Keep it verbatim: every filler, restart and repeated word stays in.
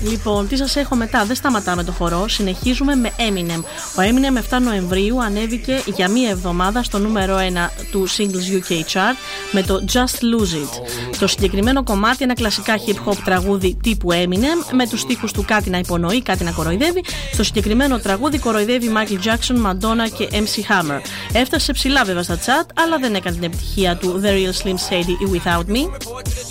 Λοιπόν, τι σας έχω μετά? Δεν σταματάμε το χορό. Συνεχίζουμε με Eminem. Ο Eminem επτά Νοεμβρίου ανέβηκε για μία εβδομάδα στο νούμερο ένα του Singles γιου κέι Chart με το Just Lose It. Το συγκεκριμένο κομμάτι, ένα κλασικά hip hop τραγούδι τύπου Eminem, με τους στίχους του κάτι να υπονοεί, κάτι να κοροϊδεύει. Στο συγκεκριμένο τραγούδι κοροϊδεύει Michael Jackson, Madonna και εμ σι Hammer. Έφτασε ψηλά βέβαια στα chat, αλλά δεν έκανε την επιτυχία του The Real Slim Shady Without Me.